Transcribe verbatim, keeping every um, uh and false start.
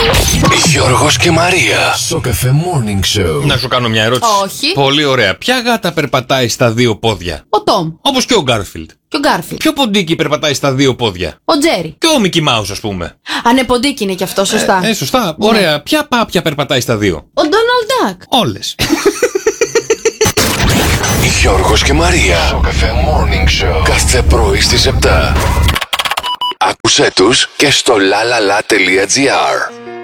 Γιώργος και Μαρία. Στο Cafe Morning Show. Να σου κάνω μια ερώτηση. Όχι. Πολύ ωραία. Ποια γάτα περπατάει στα δύο πόδια? Ο Τόμ. Όπως και ο Γκάρφιλντ. Και ο Γκάρφιλντ. Ποιο ποντίκι περπατάει στα δύο πόδια? Ο Τζέρι. Και ο Μικι Μάους, ας πούμε. Ανεποντίκι είναι κι αυτό, σωστά. Ε, ε σωστά. Ωραία. Ναι. Ποια πάπια περπατάει στα δύο? Ο Ντόναλντ Ντακ. Όλες. Γιώργος και Μαρία. Στο Cafe Morning Show. Κάθε πρωί στις επτά. Άκουσέ τους και στο lalala.gr.